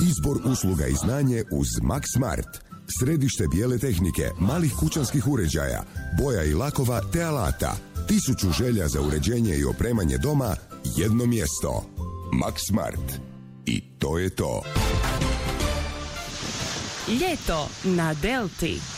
Izbor usluga i znanje uz Max Smart. Središte bijele tehnike, malih kućanskih uređaja, boja i lakova te alata. 1000 želja za uređenje i opremanje doma, jedno mjesto. Max Smart. I to je to. Ljeto na Delti.